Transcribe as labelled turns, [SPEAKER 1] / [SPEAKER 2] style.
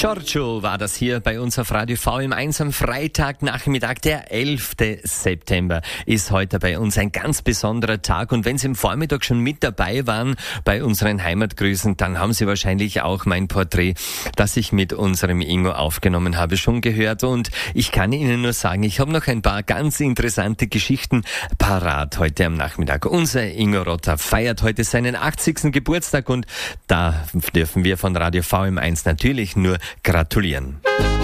[SPEAKER 1] Giorgio war das hier bei uns auf Radio VM1 am Freitagnachmittag. Der 11. September ist heute bei uns ein ganz besonderer Tag. Und wenn Sie im Vormittag schon mit dabei waren bei unseren Heimatgrüßen, dann haben Sie wahrscheinlich auch mein Porträt, das ich mit unserem Ingo aufgenommen habe, schon gehört. Und ich kann Ihnen nur sagen, ich habe noch ein paar ganz interessante Geschichten parat heute am Nachmittag. Unser Ingo Rotter feiert heute seinen 80. Geburtstag und da dürfen wir von Radio VM1 natürlich nur gratulieren.